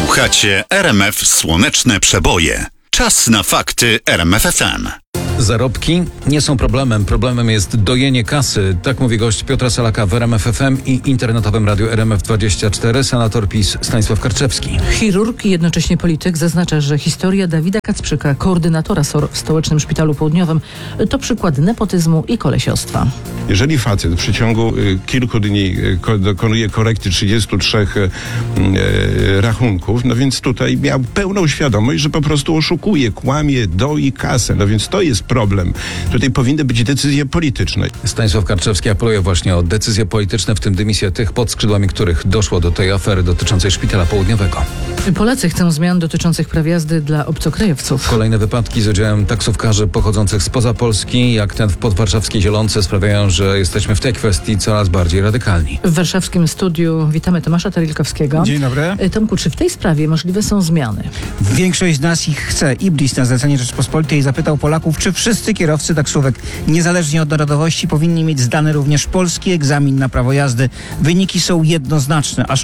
Słuchacie RMF Słoneczne Przeboje. Czas na fakty RMF FM. Zarobki nie są problemem. Problemem jest dojenie kasy. Tak mówi gość Piotra Salaka w RMF FM i internetowym radiu RMF24, senator PiS Stanisław Karczewski. Chirurg i jednocześnie polityk zaznacza, że historia Dawida Kacprzyka, koordynatora SOR w Stołecznym Szpitalu Południowym, to przykład nepotyzmu i kolesiostwa. Jeżeli facet w przeciągu kilku dni dokonuje korekty 33 rachunków, no więc tutaj miał pełną świadomość, że po prostu oszukuje, kłamie, doi kasę. No więc to jest problem. Tutaj powinny być decyzje polityczne. Stanisław Karczewski apeluje właśnie o decyzje polityczne, w tym dymisję tych, pod skrzydłami których doszło do tej afery dotyczącej Szpitala Południowego. Polacy chcą zmian dotyczących praw jazdy dla obcokrajowców. Kolejne wypadki z udziałem taksówkarzy pochodzących spoza Polski, jak ten w podwarszawskiej Zielonce, sprawiają, że jesteśmy w tej kwestii coraz bardziej radykalni. W warszawskim studiu witamy Tomasza Tarilkowskiego. Dzień dobry. Tomku, czy w tej sprawie możliwe są zmiany? Większość z nas ich chce. Iblis na zlecenie Rzeczpospolitej zapytał Polaków, czy wszyscy kierowcy taksówek, niezależnie od narodowości, powinni mieć zdany również polski egzamin na prawo jazdy. Wyniki są jednoznaczne. Aż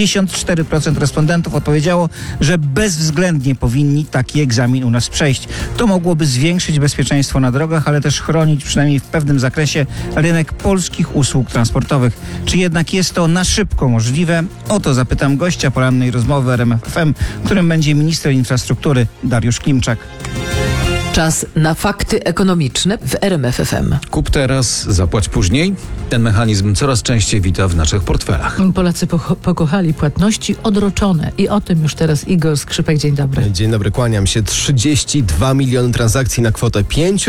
84% respondentów odpowiedziało, że bezwzględnie powinni taki egzamin u nas przejść. To mogłoby zwiększyć bezpieczeństwo na drogach, ale też chronić przynajmniej w pewnym zakresie rynek polskich usług transportowych. Czy jednak jest to na szybko możliwe? O to zapytam gościa porannej rozmowy RMF FM, którym będzie minister infrastruktury Dariusz Klimczak. Czas na fakty ekonomiczne w RMF FM. Kup teraz, zapłać później. Ten mechanizm coraz częściej wita w naszych portfelach. Polacy pokochali płatności odroczone i o tym już teraz Igor Skrzypek. Dzień dobry. Dzień dobry, kłaniam się. 32 miliony transakcji na kwotę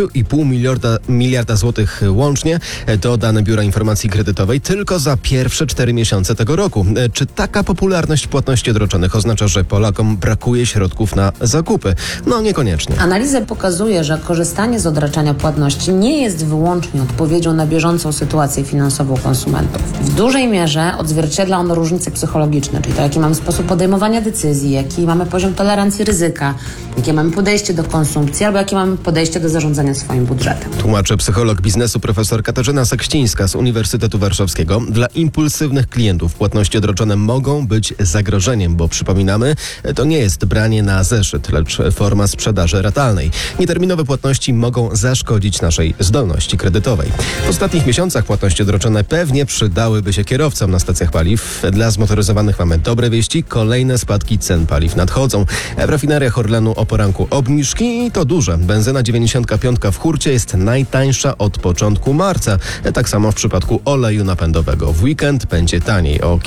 5,5 miliarda złotych łącznie. To dane Biura Informacji Kredytowej tylko za pierwsze 4 miesiące tego roku. Czy taka popularność płatności odroczonych oznacza, że Polakom brakuje środków na zakupy? No niekoniecznie. Analiza pokazuje, że korzystanie z odraczania płatności nie jest wyłącznie odpowiedzią na bieżącą sytuację finansową konsumentów. W dużej mierze odzwierciedla ono różnice psychologiczne, czyli to, jaki mamy sposób podejmowania decyzji, jaki mamy poziom tolerancji ryzyka, jakie mamy podejście do konsumpcji, albo jakie mamy podejście do zarządzania swoim budżetem. Tłumaczy psycholog biznesu profesor Katarzyna Sekścińska z Uniwersytetu Warszawskiego. Dla impulsywnych klientów płatności odroczone mogą być zagrożeniem, bo przypominamy, to nie jest branie na zeszyt, lecz forma sprzedaży ratalnej. Nieterminowe płatności mogą zaszkodzić naszej zdolności kredytowej. W ostatnich miesiącach płatności odroczone pewnie przydałyby się kierowcom na stacjach paliw. Dla zmotoryzowanych mamy dobre wieści. Kolejne spadki cen paliw nadchodzą. W rafineriach Orlenu o poranku obniżki i to duże. Benzyna 95 w hurcie jest najtańsza od początku marca. Tak samo w przypadku oleju napędowego. W weekend będzie taniej o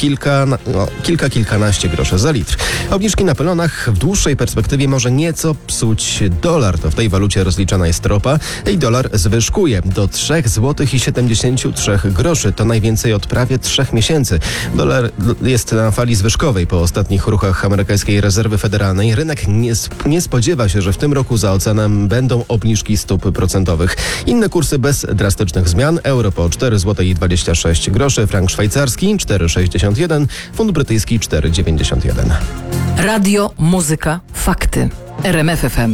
kilkanaście groszy za litr. Obniżki na pylonach w dłuższej perspektywie może nieco psuć dolar. To w tej walucie rozliczana jest ropa i dolar zwyżkuje do 3,73 zł. To najwięcej od prawie 3 miesięcy. Dolar jest na fali zwyżkowej po ostatnich ruchach amerykańskiej rezerwy federalnej. Rynek nie spodziewa się, że w tym roku za oceanem będą obniżki stóp procentowych. Inne kursy bez drastycznych zmian. Euro po 4,26 zł, frank szwajcarski 4,61, funt brytyjski 4,91. Radio, muzyka, fakty. RMF FM.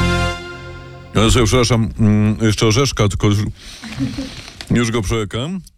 Ja sobie przepraszam, jeszcze orzeszka, tylko już go przełykam.